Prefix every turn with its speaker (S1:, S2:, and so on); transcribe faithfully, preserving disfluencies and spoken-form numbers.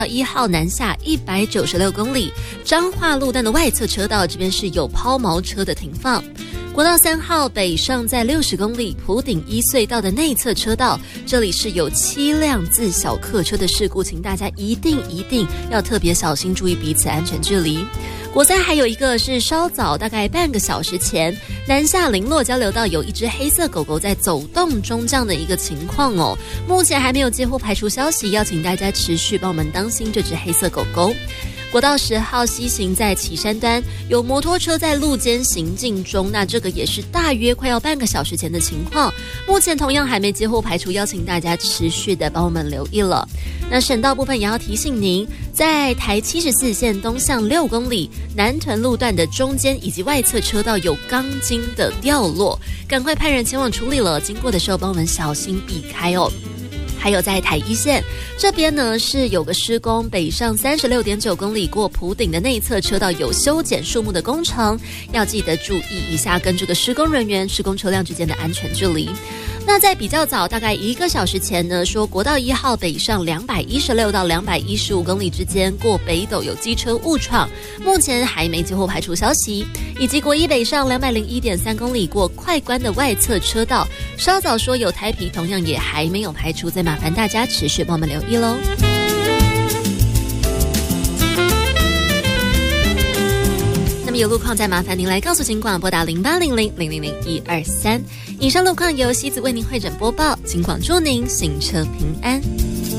S1: 一号南下一百九十六公里，彰化路段的外侧车道这边是有抛锚车的停放。国道三号北上在六十公里，埔顶一隧道的内侧车道，这里是有七辆自小客车的事故，请大家一定一定要特别小心，注意彼此安全距离。国三还有一个是稍早，大概半个小时前，南下林落交流道有一只黑色狗狗在走动中这样的一个情况哦，目前还没有几乎排除消息，邀请大家持续帮我们当心这只黑色狗狗。国道十号西行在旗山端有摩托车在路间行进中，那这个也是大约快要半个小时前的情况，目前同样还没几乎排除，邀请大家持续的帮我们留意了。那省道部分也要提醒您，在台七十四线东向六公里南屯路段的中间以及外侧车道有钢筋的掉落，赶快派人前往处理了，经过的时候帮我们小心避开哦。还有在台一线这边呢，是有个施工，北上 三十六点九公里过埔顶的内侧车道有修剪树木的工程，要记得注意一下跟这个施工人员施工车辆之间的安全距离。那在比较早大概一个小时前呢，说国道一号北上两百一十六到两百一十五公里之间过北斗有机车误闯，目前还没几乎排除消息。以及国一北上两百零一点三公里过快关的外侧车道，稍早说有台皮，同样也还没有排除，再麻烦大家持续帮我们留意咯。那么有路况再麻烦您来告诉警广，拨打零八零零零零零一二三。以上路况由西子为您会诊播报，警广祝您行车平安。